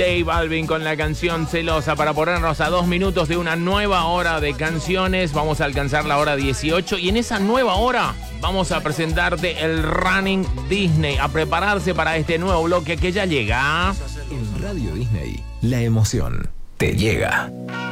J Balvin con la canción Celosa para ponernos a 2 minutos de una nueva hora de canciones. Vamos a alcanzar la hora 18 y en esa nueva hora vamos a presentarte el Running Disney. A prepararse para este nuevo bloque que ya llega. En Radio Disney, la emoción te llega.